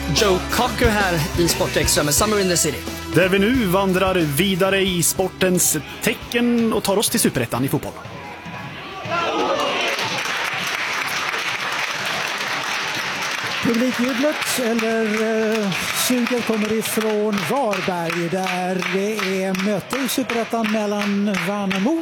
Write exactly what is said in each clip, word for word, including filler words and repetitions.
Joe Cocker här i Sportextra med Summer in the City. Där vi nu vandrar vidare i sportens tecken och tar oss till Superettan i fotboll. Publikjublet eller eh, suget kommer ifrån Varberg där det är möte i Superettan mellan Värnamo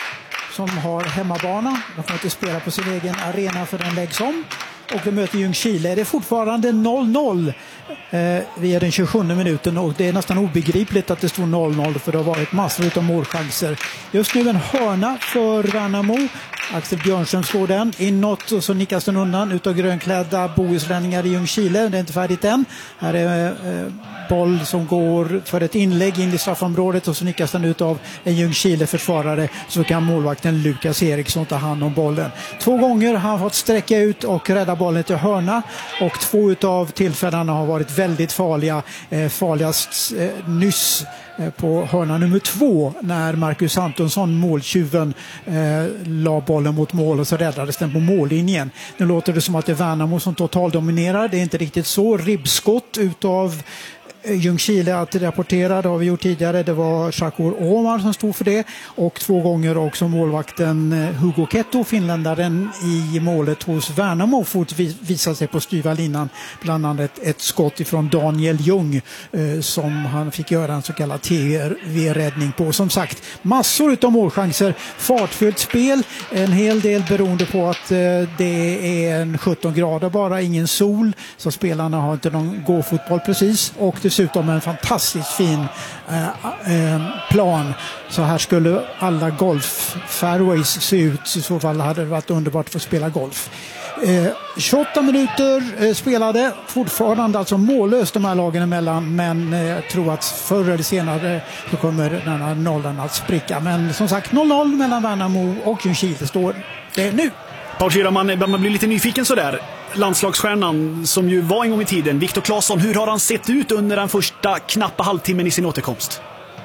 som har hemmabana. De får inte spela på sin egen arena för den läggs om. Och de möter Ljungskile. Det är fortfarande noll noll. Eh, vi är den tjugosjunde minuten och det är nästan obegripligt att det står noll noll för det har varit massor av målchanser. Just nu en hörna för Värnamo. Axel Björnström slår den inåt och så nickas den undan utav grönklädda bohuslänningar i Ljungskile. Det är inte färdigt än. Här är eh, boll som går för ett inlägg in i straffområdet och så nickas den ut av en Ljungskile-försvarare. Så kan målvakten Lukas Eriksson ta hand om bollen. Två gånger har han fått sträcka ut och rädda bollen till hörna och två utav tillfällena har varit väldigt farliga. Eh, farligast eh, nyss på hörna nummer två när Marcus Antonsson, måltjuven, eh, la bollen mot mål och så räddades den på mållinjen. Nu låter det som att det är Värnamo som totaldominerar. Det är inte riktigt så. Ribbskott utav Ljungskile att rapportera, det har vi gjort tidigare. Det var Shakur Omar som stod för det och två gånger också målvakten Hugo Ketto, finländaren i målet hos Värnamo, fort visade sig på styva linan. Bland annat ett skott ifrån Daniel Ljung eh, som han fick göra en så kallad T V-räddning på. Som sagt, massor av målchanser, fartfyllt spel, en hel del beroende på att eh, det är en sjutton grader bara, ingen sol, så spelarna har inte någon gåfotboll precis och det dessutom en fantastiskt fin eh, eh, plan. Så här skulle alla golf-fairways se ut. I så fall hade det varit underbart att få spela golf. Eh, tjugoåtta minuter eh, spelade. Fortfarande alltså mållöst de här lagen emellan. Men eh, jag tror att förr eller senare så kommer den här nollan att spricka. Men som sagt noll noll mellan Värnamo och Ljungskile står det nu. Paul Schirra, man, man blir lite nyfiken sådär. Landslagsstjärnan som ju var en gång i tiden, Viktor Claesson, hur har han sett ut under den första knappa halvtimmen i sin återkomst?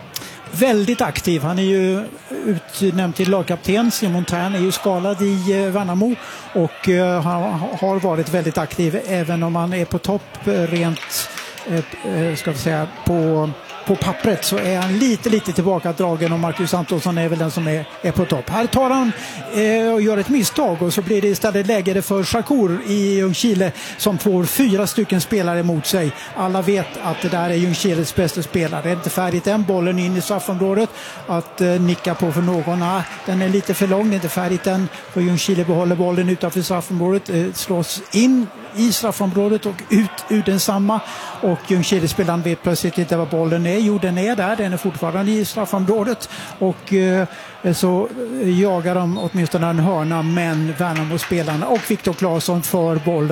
Väldigt aktiv. Han är ju utnämnd till lagkapten. Simon Tern är ju skadad i Värnamo och uh, han har varit väldigt aktiv även om han är på topp rent uh, ska vi säga på På pappret så är han lite lite tillbakadragen och Marcus Antonsson är väl den som är, är på topp. Här tar han eh, och gör ett misstag och så blir det istället läge för Shakur i Ljungskile som får fyra stycken spelare mot sig. Alla vet att det där är Ljungskiles bästa spelare. Det är inte färdigt än, bollen in i straffområdet att eh, nicka på för någon. Ah, den är lite för lång, det är inte färdigt än. För Ljungskile behåller bollen utanför straffområdet, eh, slås in i straffområdet och ut ur densamma och Ljungskile-spelaren vet plötsligt inte vad bollen är. Jo, den är där, den är fortfarande i straffområdet och eh, så jagar de åtminstone en hörna, men Värnamo-spelarna och Viktor Claesson för bollen.